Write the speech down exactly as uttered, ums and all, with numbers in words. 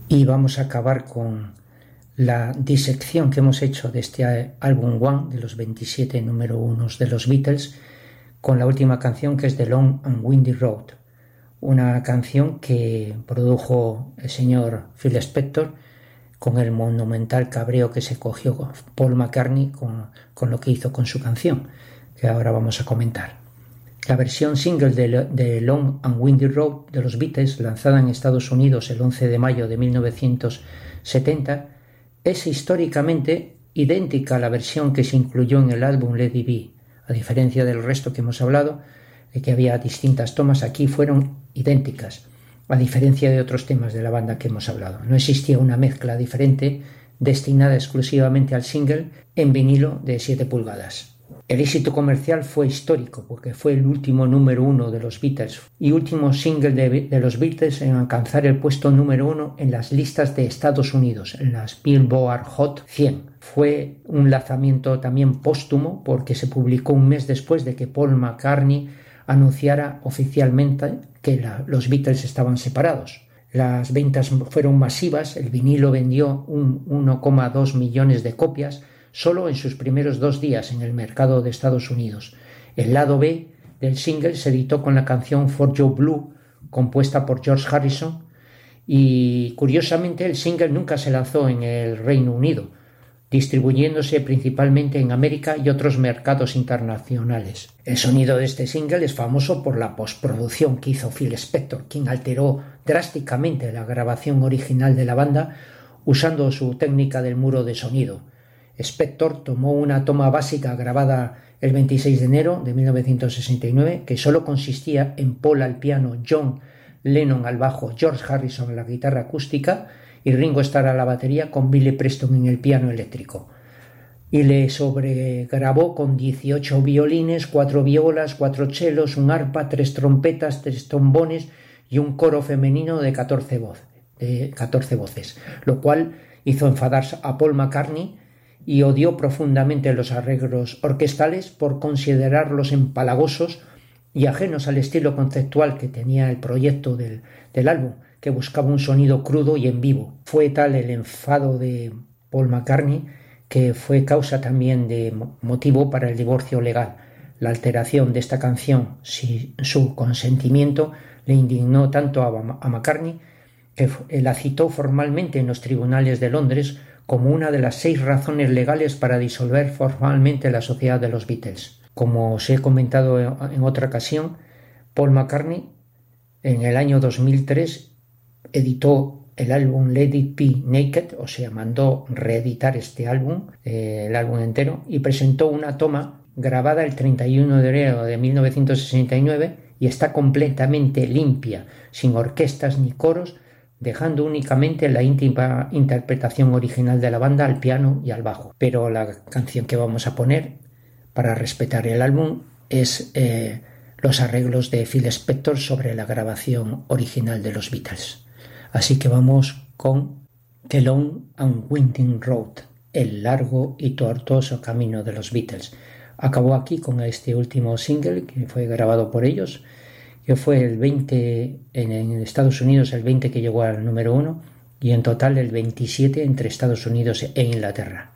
Y vamos a acabar con la disección que hemos hecho de este álbum One, de los veintisiete número unos de los Beatles, con la última canción, que es The Long and Windy Road, una canción que produjo el señor Phil Spector con el monumental cabreo que se cogió Paul McCartney con, con lo que hizo con su canción, que ahora vamos a comentar. La versión single de, de Long and Windy Road de los Beatles, lanzada en Estados Unidos el once de mayo de mil novecientos setenta, es históricamente idéntica a la versión que se incluyó en el álbum Let It Be. A diferencia del resto que hemos hablado, de que había distintas tomas, aquí fueron idénticas, a diferencia de otros temas de la banda que hemos hablado. No existía una mezcla diferente destinada exclusivamente al single en vinilo de siete pulgadas. El éxito comercial fue histórico porque fue el último número uno de los Beatles y último single de, de los Beatles en alcanzar el puesto número uno en las listas de Estados Unidos, en las Billboard Hot cien. Fue un lanzamiento también póstumo porque se publicó un mes después de que Paul McCartney anunciara oficialmente que la, los Beatles estaban separados. Las ventas fueron masivas, el vinilo vendió un uno coma dos millones de copias solo en sus primeros dos días en el mercado de Estados Unidos. El lado B del single se editó con la canción For You Blue, compuesta por George Harrison, y curiosamente el single nunca se lanzó en el Reino Unido, distribuyéndose principalmente en América y otros mercados internacionales. El sonido de este single es famoso por la postproducción que hizo Phil Spector, quien alteró drásticamente la grabación original de la banda usando su técnica del muro de sonido. Spector tomó una toma básica grabada el veintiséis de enero de mil novecientos sesenta y nueve, que solo consistía en Paul al piano, John Lennon al bajo, George Harrison a la guitarra acústica y Ringo Starr a la batería, con Billy Preston en el piano eléctrico. Y le sobregrabó con dieciocho violines, cuatro violas, cuatro chelos, un arpa, tres trompetas, tres trombones y un coro femenino de catorce, voz, de catorce voces, lo cual hizo enfadar a Paul McCartney, y odió profundamente los arreglos orquestales por considerarlos empalagosos y ajenos al estilo conceptual que tenía el proyecto del, del álbum, que buscaba un sonido crudo y en vivo. Fue tal el enfado de Paul McCartney que fue causa también de motivo para el divorcio legal. La alteración de esta canción sin su consentimiento le indignó tanto a, a McCartney que la citó formalmente en los tribunales de Londres como una de las seis razones legales para disolver formalmente la sociedad de los Beatles. Como os he comentado en otra ocasión, Paul McCartney en el año dos mil tres editó el álbum Let It Be Naked, o sea, mandó reeditar este álbum, eh, el álbum entero, y presentó una toma grabada el treinta y uno de enero de mil novecientos sesenta y nueve y está completamente limpia, sin orquestas ni coros, dejando únicamente la íntima interpretación original de la banda al piano y al bajo. Pero la canción que vamos a poner para respetar el álbum es eh, los arreglos de Phil Spector sobre la grabación original de los Beatles. Así que vamos con The Long and Winding Road, el largo y tortuoso camino de los Beatles. Acabó aquí con este último single que fue grabado por ellos, que fue el veinte en, en Estados Unidos, el veinte que llegó al número uno, y en total el veintisiete entre Estados Unidos e Inglaterra.